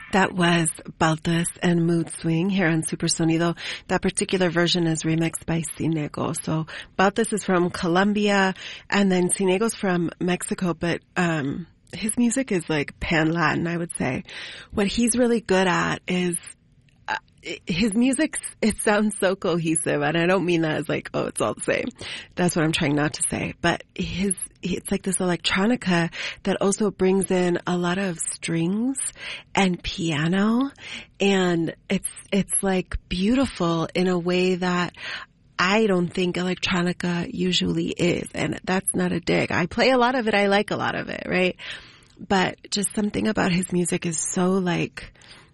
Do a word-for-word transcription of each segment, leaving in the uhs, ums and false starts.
That was Baltas and Mood Swing here on Super Sonido. That particular version is remixed by Cinego. So Baltas is from Colombia, and then Cinego's from Mexico, but um his music is like pan-Latin, I would say. What he's really good at is uh, his music, it sounds so cohesive, and I don't mean that as like, oh, it's all the same. That's what I'm trying not to say. But his it's like this electronica that also brings in a lot of strings and piano, and it's it's like beautiful in a way that I don't think electronica usually is, and that's not a dig. I play a lot of it, I like a lot of it, right? But just something about his music is so like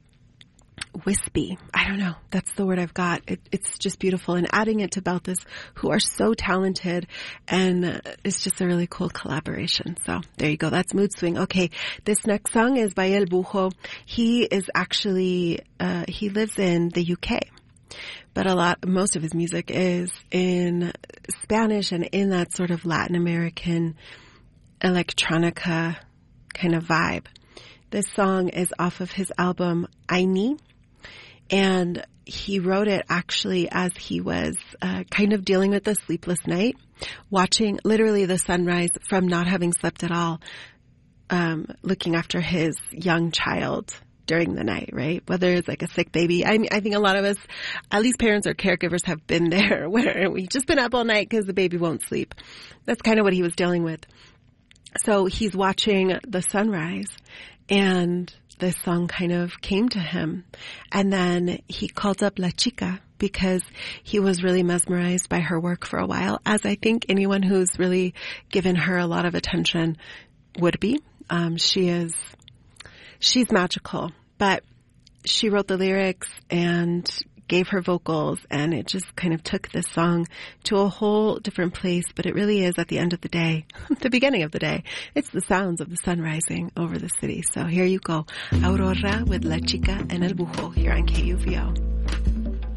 wispy. I don't know. That's the word I've got. It, it's just beautiful. And adding it to Baltas, who are so talented, and uh, it's just a really cool collaboration. So there you go. That's Mood Swing. Okay. This next song is by El Bujo. He is actually, uh, he lives in the U K. But a lot, most of his music is in Spanish and in that sort of Latin American electronica kind of vibe. This song is off of his album Aini, and he wrote it actually as he was uh, kind of dealing with a sleepless night, watching literally the sunrise from not having slept at all, um, looking after his young child during the night, right? Whether it's like a sick baby. I mean, I think a lot of us, at least parents or caregivers, have been there where we've just been up all night because the baby won't sleep. That's kind of what he was dealing with. So he's watching the sunrise, and this song kind of came to him. And then he called up La Chica because he was really mesmerized by her work for a while, as I think anyone who's really given her a lot of attention would be. Um, she is, she's magical, but she wrote the lyrics and gave her vocals, and it just kind of took this song to a whole different place. But it really is, at the end of the day, the beginning of the day, it's the sounds of the sun rising over the city. So here you go. Aurora with La Chica and El Bujo here on K U V O.